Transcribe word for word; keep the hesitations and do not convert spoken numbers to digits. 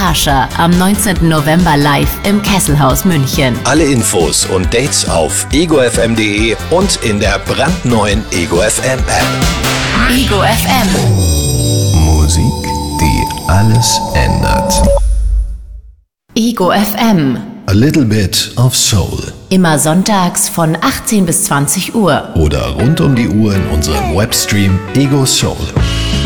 Harscher am neunzehnten November live im Kesselhaus München. Alle Infos und Dates auf ego f m punkt d e und in der brandneuen Ego F M App. Ego F M. Musik, die alles ändert. Ego F M. A little bit of soul. Immer sonntags von achtzehn bis zwanzig Uhr. Oder rund um die Uhr in unserem Webstream Ego Soul.